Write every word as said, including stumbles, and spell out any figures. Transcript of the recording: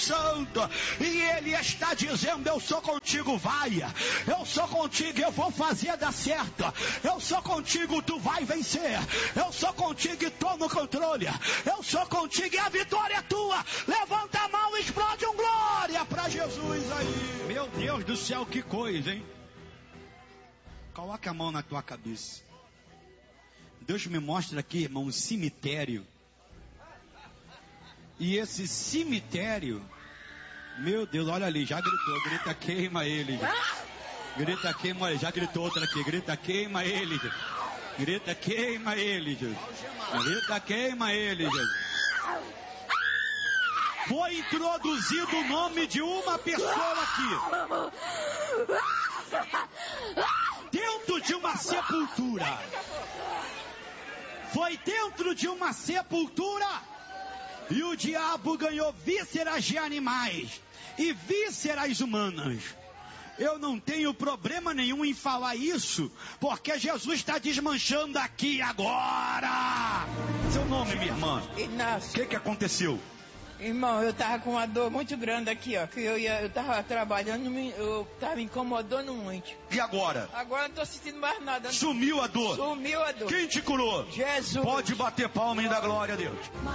Santo, e Ele está dizendo: eu sou contigo, vai, eu sou contigo, eu vou fazer dar certo, eu sou contigo, tu vai vencer, eu sou contigo e tô no controle, eu sou contigo e a vitória é tua. Levanta a mão e explode um glória para Jesus aí. Meu Deus do céu, que coisa, hein? Coloca a mão na tua cabeça. Deus me mostra aqui, irmão, um cemitério. E esse cemitério, meu Deus, olha ali, já gritou, grita queima ele. Grita queima ele, já gritou outra aqui, grita queima ele. Grita queima ele, grita queima ele. Foi introduzido o nome de uma pessoa aqui, dentro de uma sepultura. Foi dentro de uma sepultura. E o diabo ganhou vísceras de animais e vísceras humanas. Eu não tenho problema nenhum em falar isso, porque Jesus está desmanchando aqui agora. Seu nome, minha irmã? Inácio. O que que aconteceu? Irmão, eu tava com uma dor muito grande aqui, ó. Que eu, ia, eu tava trabalhando, eu tava me incomodando muito. E agora? Agora não tô sentindo mais nada. Sumiu a dor? Sumiu a dor. Quem te curou? Jesus. Pode bater palma e dar glória a Deus.